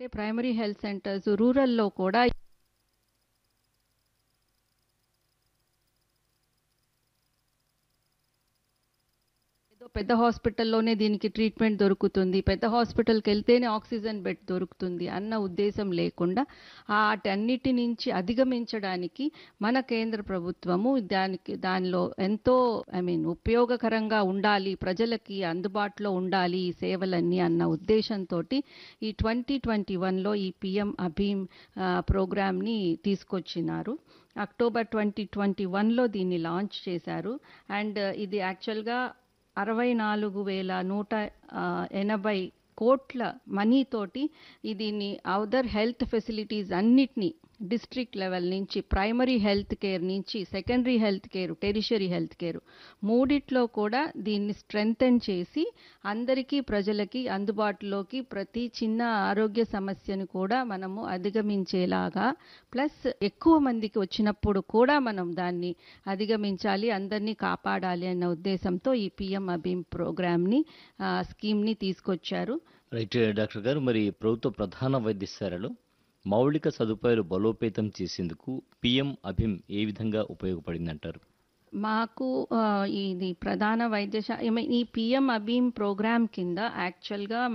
అంటే primary health centres రూరల్‌లో కూడా ఏదో పెద్ద హాస్పిటల్‌లోనే దీనికి ట్రీట్మెంట్ దొరుకుతుంది. పెద్ద హాస్పిటల్‌కెళ్తేనే ఆక్సిజన్ బెడ్ దొరుకుతుంది అన్న ఉద్దేశం లేకుండా ఆటన్నిటి నుంచి అధిగమించడానికి మన కేంద్ర ప్రభుత్వము దానిలో ఎంతో ఉపయోగకరంగా ఉండాలి, ప్రజలకి అందుబాటులో ఉండాలి ఈ సేవలన్నీ అన్న ఉద్దేశంతోటి ఈ 2021లో ఈ పీఎం అభీమ్ ప్రోగ్రామ్‌ని తీసుకొచ్చినారు. అక్టోబర్ 2021లో దీన్ని లాంచ్ చేశారు. అండ్ ఇది యాక్చువల్‌గా 64,180 కోట్ల మనీతోటి దీన్ని అదర్ హెల్త్ ఫెసిలిటీస్ అన్నిటినీ డిస్ట్రిక్ట్ లెవెల్ నుంచి ప్రైమరీ హెల్త్ కేర్ నుంచి secondary health care, tertiary health care మూడిట్లో కూడా దీన్ని స్ట్రెంగ్తెన్ చేసి అందరికీ ప్రజలకి అందుబాటులోకి ప్రతి చిన్న ఆరోగ్య సమస్యను కూడా మనము అధిగమించేలాగా ప్లస్ ఎక్కువ మందికి వచ్చినప్పుడు కూడా మనం దాన్ని అధిగమించాలి, అందరినీ కాపాడాలి అన్న ఉద్దేశంతో ఈ పీఎం అభీమ్ ప్రోగ్రామ్ని స్కీమ్ని తీసుకొచ్చారు. రైట్ డాక్టర్ గారు, మరి ప్రభుత్వ ప్రధాన వైద్యశాలలో మౌలిక సదుపాయాలు బలోపేతం చేసేందుకు పీఎం అభిమ్ ఏ విధంగా ఉపయోగపడిందంటారు? మాకు ఇది ప్రధాన వైద్యశాల ఈ పీఎం అభీమ్ ప్రోగ్రామ్ కింద యాక్చువల్గా